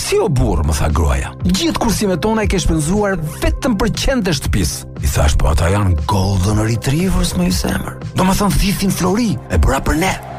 Si o burr, më tha gruaja. Gjithë kursimet tona i ke shpenzuar vetëm për qendë të shtëpisë. I thash, po ata janë golden retrievers, më i zemër. Do më thënë thithin Flori, e bëra për ne.